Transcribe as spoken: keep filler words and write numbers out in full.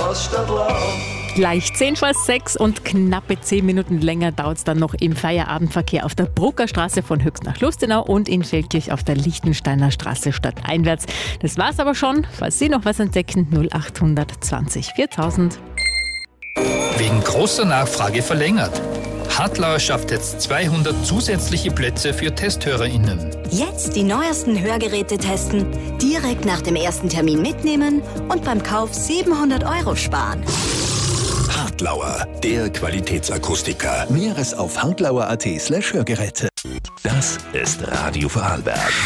Los statt Lauf. Gleich zehn vor sechs und knappe zehn Minuten länger dauert es dann noch im Feierabendverkehr auf der Bruckerstraße von Höchst nach Lustenau und in Feldkirch auf der Lichtensteiner Straße stadteinwärts. Das war's aber schon. Falls Sie noch was entdecken, null acht zwanzig viertausend. Wegen großer Nachfrage verlängert. Hartlauer schafft jetzt zweihundert zusätzliche Plätze für TesthörerInnen. Jetzt die neuesten Hörgeräte testen, direkt nach dem ersten Termin mitnehmen und beim Kauf siebenhundert Euro sparen. Hartlauer, der Qualitätsakustiker. Näheres auf hartlauer punkt at slash Hörgeräte. Das ist Radio Vorarlberg.